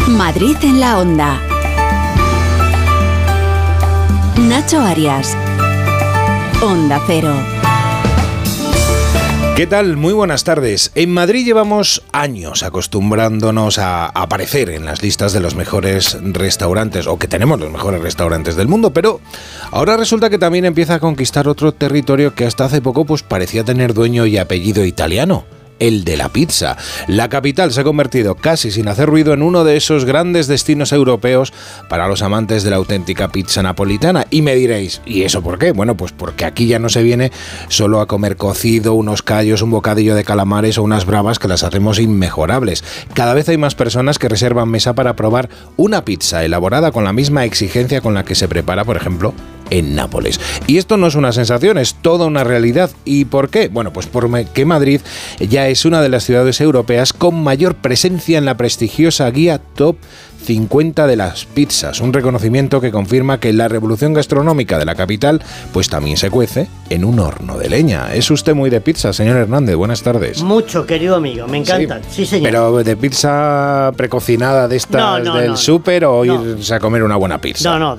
Madrid en la Onda. Nacho Arias. Onda Cero. ¿Qué tal? Muy buenas tardes. En Madrid llevamos años acostumbrándonos a aparecer en las listas de los mejores restaurantes, o que tenemos los mejores restaurantes del mundo, pero ahora resulta que también empieza a conquistar otro territorio que hasta hace poco pues parecía tener dueño y apellido italiano. El de la pizza. La capital se ha convertido, casi sin hacer ruido, en uno de esos grandes destinos europeos para los amantes de la auténtica pizza napolitana. Y me diréis, ¿y eso por qué? Bueno, pues porque aquí ya no se viene solo a comer cocido, unos callos, un bocadillo de calamares o unas bravas que las hacemos inmejorables. Cada vez hay más personas que reservan mesa para probar una pizza elaborada con la misma exigencia con la que se prepara, por ejemplo, en Nápoles. Y esto no es una sensación, es toda una realidad. ¿Y por qué? Bueno, pues porque Madrid ya es una de las ciudades europeas con mayor presencia en la prestigiosa guía Top 50 de las pizzas, un reconocimiento que confirma que la revolución gastronómica de la capital pues también se cuece en un horno de leña. ¿Es usted muy de pizza, señor Hernández? Buenas tardes. Mucho, querido amigo, me encantan. Sí, señor. ¿Pero de pizza precocinada de estas del súper o irse a comer una buena pizza? No,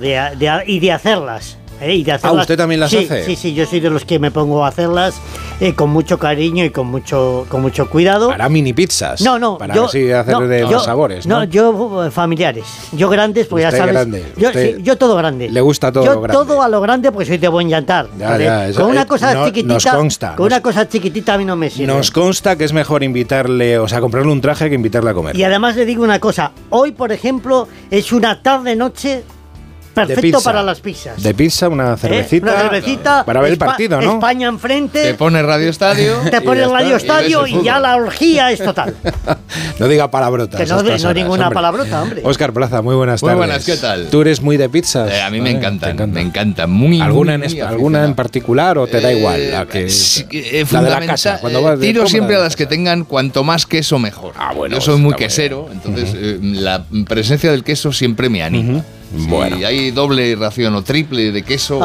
de hacerlas. ¿Usted también las hace? Sí, yo soy de los que me pongo a hacerlas con mucho cariño y con mucho cuidado. ¿Para mini pizzas? No. Para así hacer de más sabores, ¿no? No, yo familiares. Yo grandes, pues ya sabes. Grande. Yo todo grande. Le gusta todo lo grande. Yo todo a lo grande porque soy de buen llantar. Eso, con una cosa chiquitita. Nos consta. Con una cosa chiquitita a mí no me sirve. Nos consta que es mejor invitarle, o sea, comprarle un traje que invitarle a comer. Y además le digo una cosa. Hoy, por ejemplo, es una tarde-noche perfecto para las pizzas. De pizza, una cervecita. Para ver el partido, ¿no? España enfrente. Te pone Radio Estadio. Te pone Radio Estadio y ya la orgía es total. No diga palabrotas. Que no ninguna palabrota, hombre. Óscar Plaza, muy buenas tardes. Muy buenas, ¿qué tal? ¿Tú eres muy de pizzas? A mí me encantan. Me encanta. ¿Alguna en particular o te da igual? La de la casa. Tiro siempre a las que tengan cuanto más queso mejor. Bueno, yo soy muy quesero, entonces la presencia del queso siempre me anima. Bueno. Si hay doble ración o triple de queso